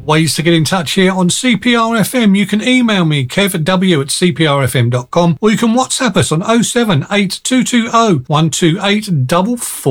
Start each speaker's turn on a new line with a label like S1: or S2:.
S1: Ways to get in touch here on CPRFM. You can email me, kevw@cprfm.com, or you can WhatsApp us on 078 220 12844.